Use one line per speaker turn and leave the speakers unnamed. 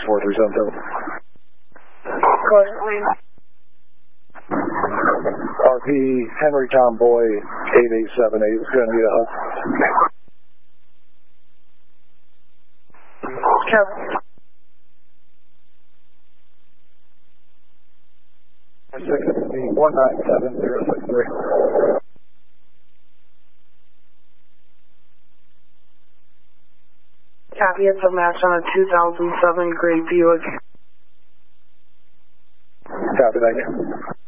6437. RP Henry Tom Boy 8878 is going to need a hug.
Kevin.
197063.
Copy, it's a match on a 2007 Great Buick.
Copy, thank you.